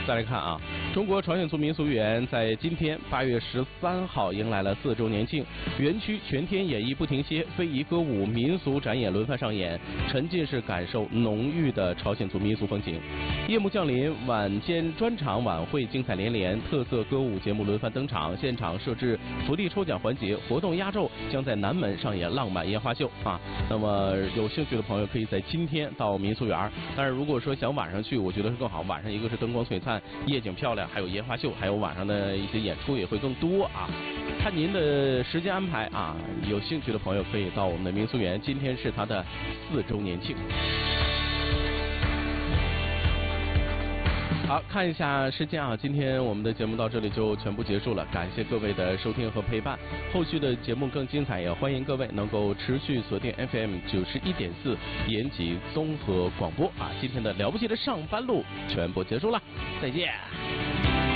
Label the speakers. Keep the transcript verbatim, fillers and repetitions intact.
Speaker 1: 再来看啊，中国朝鲜族民俗园在今天八月十三号迎来了四周年庆，园区全天演绎不停歇，非遗歌舞、民俗展演轮番上演，沉浸式感受浓郁的朝鲜族民俗风情。夜幕降临，晚间专场晚会精彩连连，特色歌舞节目轮番登场，现场设置福利抽奖环节，活动压轴将在南门上演浪漫烟花秀啊。那么有兴趣的朋友可以在今天到民俗园，但是如果说想晚上去，我觉得是更好。晚上一个是灯光璀璨，夜景漂亮，还有烟花秀，还有晚上的一些演出也会更多啊。看您的时间安排啊，有兴趣的朋友可以到我们的民俗园，今天是它的四周年庆。好，看一下时间啊，今天我们的节目到这里就全部结束了，感谢各位的收听和陪伴。后续的节目更精彩，也欢迎各位能够持续锁定 F M 九十一点四延吉综合广播啊。今天的了不起的上班路全部结束了，再见。